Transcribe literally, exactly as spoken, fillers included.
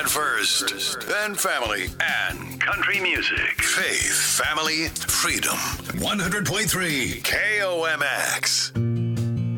first, then family and country music. Faith, family, freedom. one hundred point three K O M X.